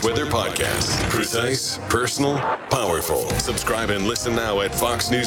Weather Podcast. Precise, personal, powerful. Subscribe and listen now at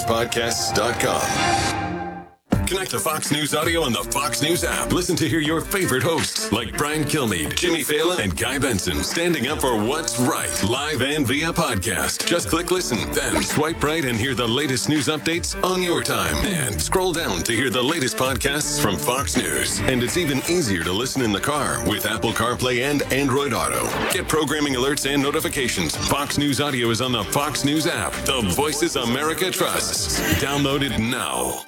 foxnewspodcasts.com. Connect to Fox News Audio on the Fox News app. Listen to hear your favorite hosts like Brian Kilmeade, Jimmy Fallon, and Guy Benson standing up for what's right, live and via podcast. Just click listen, then swipe right and hear the latest news updates on your time. And scroll down to hear the latest podcasts from Fox News. And it's even easier to listen in the car with Apple CarPlay and Android Auto. Get programming alerts and notifications. Fox News Audio is on the Fox News app. The voices America trusts. Download it now.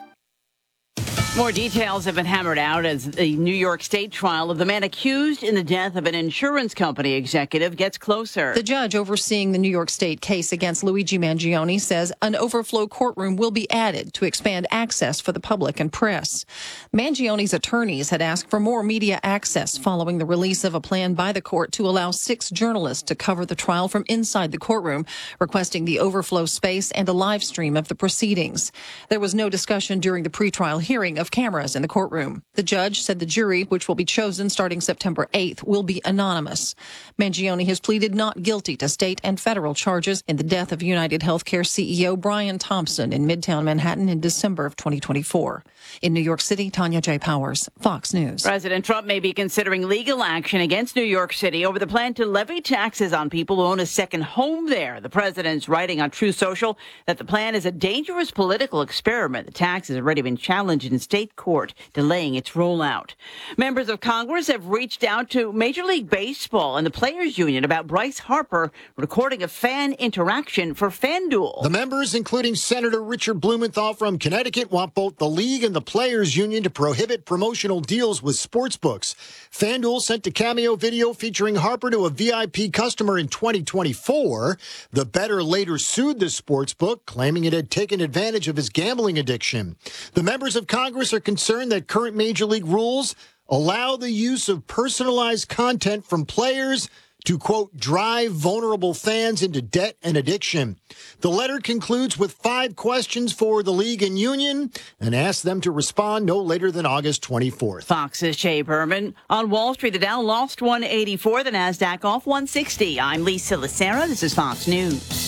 More details have been hammered out as the New York State trial of the man accused in the death of an insurance company executive gets closer. The judge overseeing the New York State case against Luigi Mangione says an overflow courtroom will be added to expand access for the public and press. Mangione's attorneys had asked for more media access following the release of a plan by the court to allow 6 journalists to cover the trial from inside the courtroom, requesting the overflow space and a live stream of the proceedings. There was no discussion during the pretrial hearing of cameras in the courtroom. The judge said the jury, which will be chosen starting September 8th, will be anonymous. Mangione has pleaded not guilty to state and federal charges in the death of United Healthcare CEO Brian Thompson in Midtown Manhattan in December of 2024. In New York City, Tanya J. Powers, Fox News. President Trump may be considering legal action against New York City over the plan to levy taxes on people who own a second home there. The president's writing on Truth Social that the plan is a dangerous political experiment. The tax has already been challenged in state court, delaying its rollout. Members of Congress have reached out to Major League Baseball and the Players Union about Bryce Harper recording a fan interaction for FanDuel. The members, including Senator Richard Blumenthal from Connecticut, want both the league and the Players Union to prohibit promotional deals with sportsbooks. FanDuel sent a cameo video featuring Harper to a VIP customer in 2024. The bettor later sued the sportsbook, claiming it had taken advantage of his gambling addiction. The members of Congress are concerned that current Major League rules allow the use of personalized content from players to, quote, drive vulnerable fans into debt and addiction. The letter concludes with 5 questions for the league and union and asks them to respond no later than August 24th. Fox's Jay Berman. On Wall Street, the Dow lost 184, the NASDAQ off 160. I'm Lisa Lacera. This is Fox News.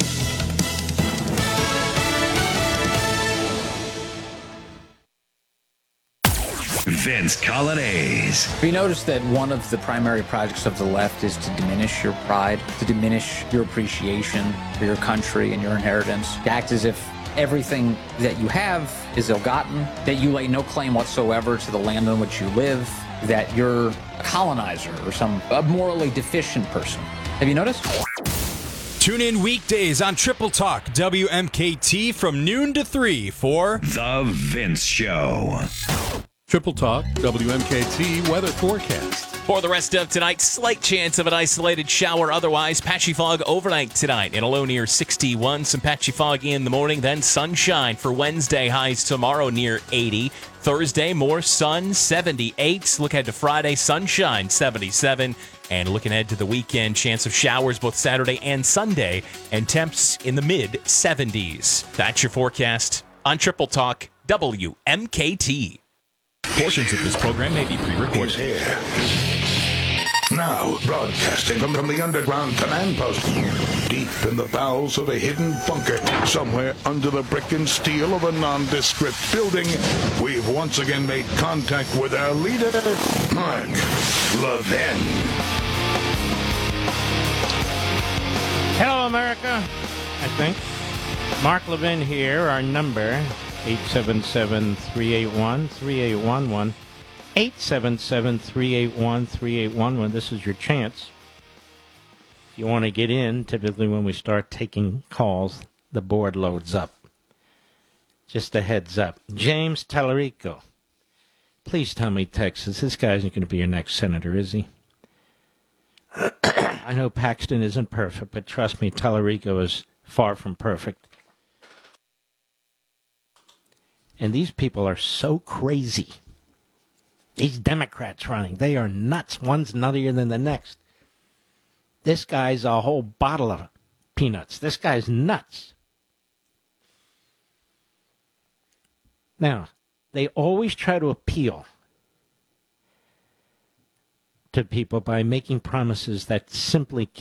Vince Coglianese. Have you noticed that one of the primary projects of the left is to diminish your pride, to diminish your appreciation for your country and your inheritance, to act as if everything that you have is ill-gotten, that you lay no claim whatsoever to the land on which you live, that you're a colonizer or a morally deficient person? Have you noticed? Tune in weekdays on Triple Talk WMKT from noon to 3 for The Vince Show. Triple Talk, WMKT weather forecast. For the rest of tonight, slight chance of an isolated shower. Otherwise, patchy fog overnight tonight in a low near 61. Some patchy fog in the morning, then sunshine for Wednesday. Highs tomorrow near 80. Thursday, more sun, 78. Look ahead to Friday, sunshine, 77. And looking ahead to the weekend, chance of showers both Saturday and Sunday. And temps in the mid-70s. That's your forecast on Triple Talk WMKT. Portions of this program may be pre-recorded. Now, broadcasting from the underground command post, deep in the bowels of a hidden bunker, somewhere under the brick and steel of a nondescript building, we've once again made contact with our leader, Mark Levin. Hello, America, I think. Mark Levin here, our number, 877-381-3811. 877-381-3811. This is your chance. If you want to get in, typically when we start taking calls, the board loads up. Just a heads up. James Tallarico. Please tell me, Texas, this guy isn't going to be your next senator, is he? I know Paxton isn't perfect, but trust me, Tallarico is far from perfect. And these people are so crazy. These Democrats running, they are nuts. One's nuttier than the next. This guy's a whole bottle of peanuts. This guy's nuts. Now, they always try to appeal to people by making promises that simply